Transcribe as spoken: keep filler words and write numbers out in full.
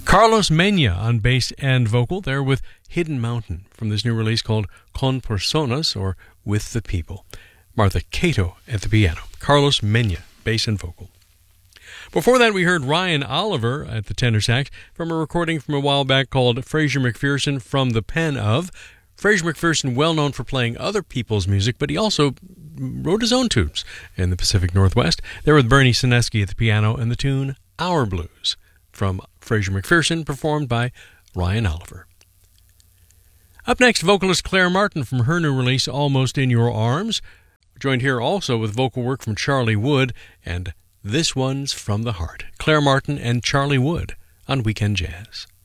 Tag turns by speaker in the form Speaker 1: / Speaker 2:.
Speaker 1: Carlos Mena on bass and vocal there with Hidden Mountain from this new release called Con Personas, or With the People. Martha Cato at the piano. Carlos Mena, bass and vocal. Before that, we heard Ryan Oliver at the tenor sax from a recording from a while back called Fraser McPherson from the Pen of. Fraser McPherson, well known for playing other people's music, but he also wrote his own tunes in the Pacific Northwest. There with Bernie Sineski at the piano and the tune Our Blues from Fraser McPherson, performed by Ryan Oliver. Up next, vocalist Claire Martin from her new release Almost in Your Arms, joined here also with vocal work from Charlie Wood, and This One's from the Heart. Claire Martin and Charlie Wood on Weekend Jazz.